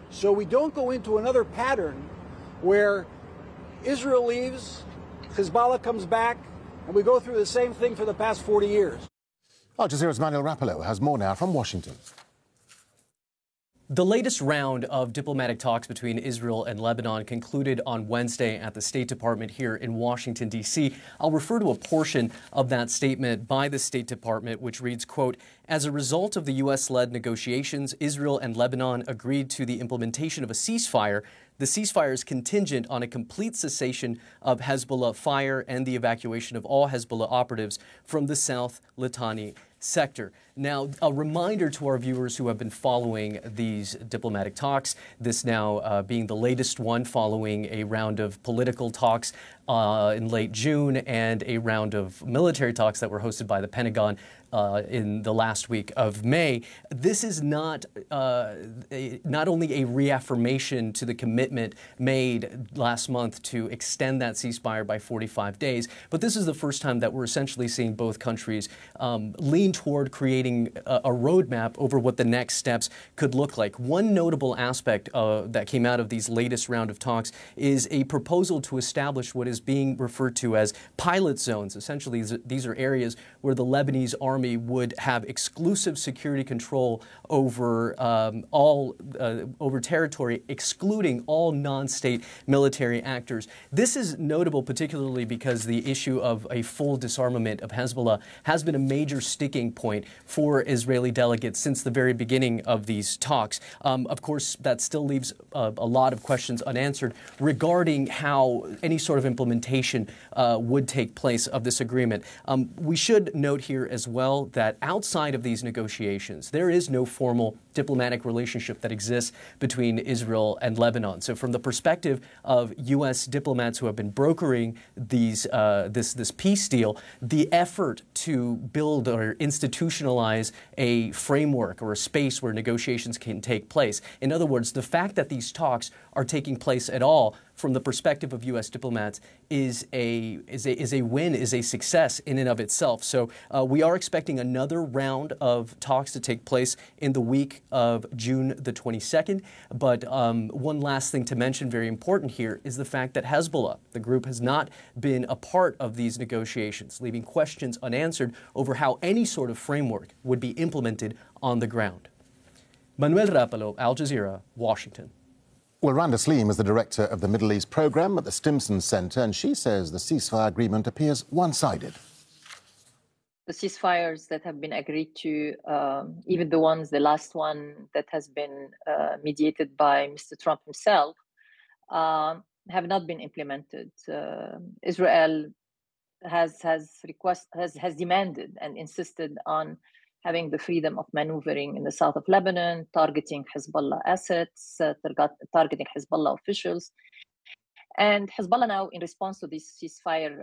so we don't go into another pattern where Israel leaves, Hezbollah comes back, and we go through the same thing for the past 40 years. Al Jazeera's Manuel Rapallo has more now from Washington. The latest round of diplomatic talks between Israel and Lebanon concluded on Wednesday at the State Department here in Washington, D.C. I'll refer to a portion of that statement by the State Department, which reads, quote, "As a result of the U.S.-led negotiations, Israel and Lebanon agreed to the implementation of a ceasefire. The ceasefire is contingent on a complete cessation of Hezbollah fire and the evacuation of all Hezbollah operatives from the South Litani sector." Now, a reminder to our viewers who have been following these diplomatic talks, this now being the latest one following a round of political talks in late June and a round of military talks that were hosted by the Pentagon in the last week of May. This is not only a reaffirmation to the commitment made last month to extend that ceasefire by 45 days, but this is the first time that we're essentially seeing both countries lean toward creating a roadmap over what the next steps could look like. One notable aspect that came out of these latest round of talks is a proposal to establish what is being referred to as pilot zones. Essentially, these are areas where the Lebanese army would have exclusive security control over over territory, excluding all non-state military actors. This is notable particularly because the issue of a full disarmament of Hezbollah has been a major sticking point for Israeli delegates since the very beginning of these talks. Of course, that still leaves a lot of questions unanswered regarding how any sort of implementation would take place of this agreement. We should note here as well that outside of these negotiations, there is no formal diplomatic relationship that exists between Israel and Lebanon. So from the perspective of U.S. diplomats who have been brokering this peace deal, the effort to build or institutionalize a framework or a space where negotiations can take place. In other words, the fact that these talks are taking place at all from the perspective of U.S. diplomats is a win, is a success in and of itself. So we are expecting another round of talks to take place in the week of June the 22nd. But one last thing to mention, very important here, is the fact that Hezbollah, the group, has not been a part of these negotiations, leaving questions unanswered over how any sort of framework would be implemented on the ground. Manuel Rapallo, Al Jazeera, Washington. Well, Randa Saleem is the director of the Middle East program at the Stimson Center, and she says the ceasefire agreement appears one-sided. The ceasefires that have been agreed to, even the last one that has been mediated by Mr. Trump himself, have not been implemented. Israel has demanded and insisted on having the freedom of maneuvering in the south of Lebanon, targeting Hezbollah assets, targeting Hezbollah officials. And Hezbollah now, in response to this ceasefire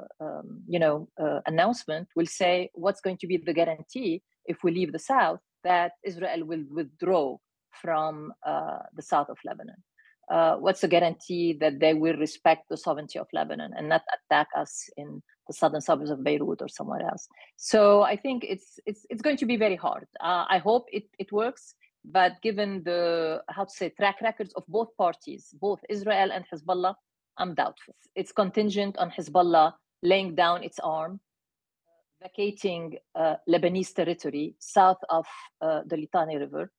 announcement, will say what's going to be the guarantee if we leave the south that Israel will withdraw from the south of Lebanon. What's the guarantee that they will respect the sovereignty of Lebanon and not attack us in the southern suburbs of Beirut or somewhere else? So I think it's going to be very hard. I hope it works, but given the track records of both parties, both Israel and Hezbollah, I'm doubtful. It's contingent on Hezbollah laying down its arm, vacating Lebanese territory south of the Litani River,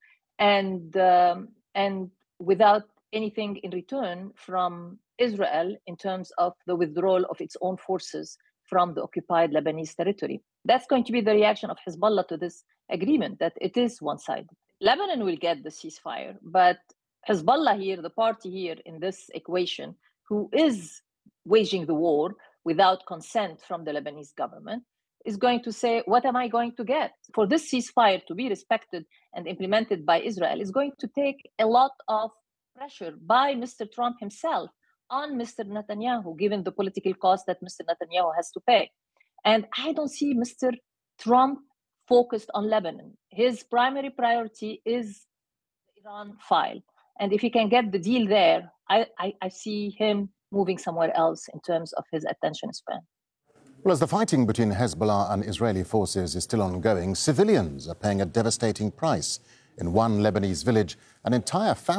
and without anything in return from Israel in terms of the withdrawal of its own forces from the occupied Lebanese territory. That's going to be the reaction of Hezbollah to this agreement, that it is one-sided. Lebanon will get the ceasefire, but Hezbollah here, the party here in this equation, who is waging the war without consent from the Lebanese government, is going to say, what am I going to get? For this ceasefire to be respected and implemented by Israel is going to take a lot of pressure by Mr. Trump himself on Mr. Netanyahu, given the political cost that Mr. Netanyahu has to pay. And I don't see Mr. Trump focused on Lebanon. His primary priority is the Iran file. And if he can get the deal there, I see him moving somewhere else in terms of his attention span. Well, as the fighting between Hezbollah and Israeli forces is still ongoing, civilians are paying a devastating price. In one Lebanese village, an entire family